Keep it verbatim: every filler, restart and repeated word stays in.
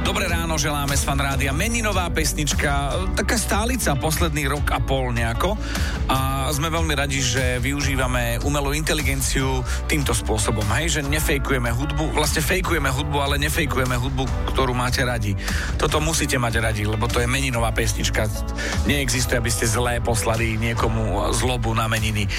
Dobré ráno, želáme z Fan Rádia. Meninová pesnička, taká stálica posledný rok a pol nejako. A sme veľmi radi, že využívame umelú inteligenciu týmto spôsobom, hej, že nefejkujeme hudbu, vlastne fejkujeme hudbu, ale nefejkujeme hudbu, ktorú máte radi. Toto musíte mať radi, lebo to je meninová pesnička. Neexistuje, aby ste zlé poslali niekomu zlobu na meniny.